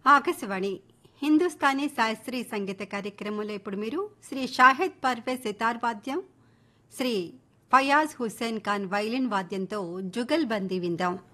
ఆకాశవాణి హిందుస్థానీ శాస్త్రీయ సంగీత కార్యక్రమంలో ఇప్పుడు మీరు శ్రీ షాహిద్ పర్వేజ్ సితార్ వాద్యం, శ్రీ ఫయాజ్ హుస్సేన్ ఖాన్ వైలిన్ వాద్యంతో జుగల్బందీ విందాం.